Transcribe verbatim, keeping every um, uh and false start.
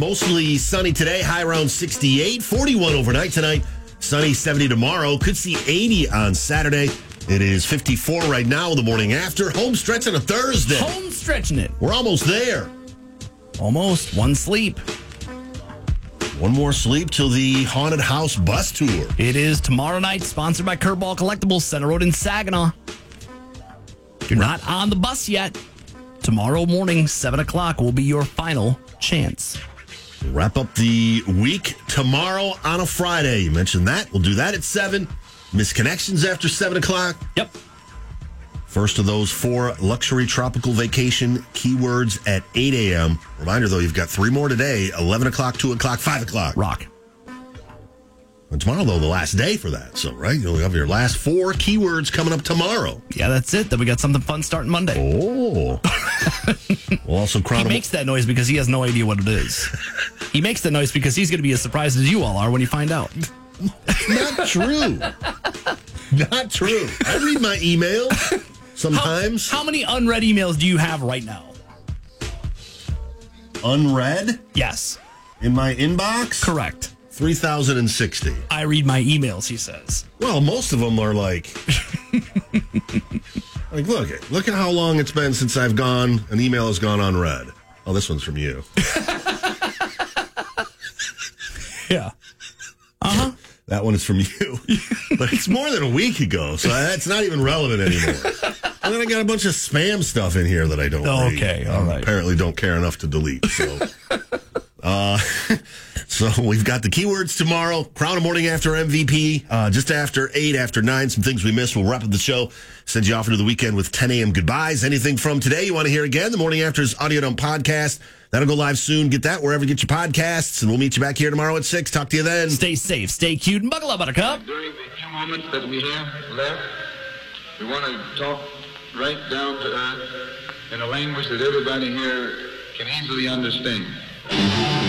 Mostly sunny today, high around sixty-eight, forty-one overnight tonight, sunny seventy tomorrow. Could see eighty on Saturday. It is fifty-four right now, the morning after. Home stretch on a Thursday. Home stretching it. We're almost there. Almost. One sleep. One more sleep till the Haunted House bus tour. It is tomorrow night, sponsored by Curveball Collectibles, Center Road in Saginaw. If you're not on the bus yet, tomorrow morning, seven o'clock, will be your final chance. Wrap up the week tomorrow on a Friday. You mentioned that. We'll do that at seven. Misconnections after seven o'clock. Yep. First of those four luxury tropical vacation keywords at eight a.m. Reminder, though, you've got three more today, eleven o'clock, two o'clock, five o'clock. Rock. And tomorrow, though, the last day for that. So, right, you'll have your last four keywords coming up tomorrow. Yeah, that's it. Then we got something fun starting Monday. Oh. We'll also crown He him. makes that noise because he has no idea what it is. He makes that noise because he's going to be as surprised as you all are when you find out. Not true. Not true. I read my email sometimes. How, how many unread emails do you have right now? Unread? Yes. In my inbox? Correct. three thousand sixty. I read my emails, he says. Well, most of them are like, like, look at, look at how long it's been since I've gone, an email has gone unread. Oh, this one's from you. Yeah. Uh-huh. That one is from you. But it's more than a week ago, so that's not even relevant anymore. And then I got a bunch of spam stuff in here that I don't read. Okay, all right. Apparently don't care enough to delete, so... Uh, so we've got the keywords tomorrow. Crown a morning after M V P. Uh, just after eight, after nine. Some things we missed. We'll wrap up the show. Send you off into the weekend with ten a.m. goodbyes. Anything from today you want to hear again? The morning after's audio dump podcast. That'll go live soon. Get that wherever you get your podcasts. And we'll meet you back here tomorrow at six. Talk to you then. Stay safe, stay cute, and buckle up, Buttercup. During the few moments that we have left, we want to talk right down to earth in a language that everybody here can easily understand.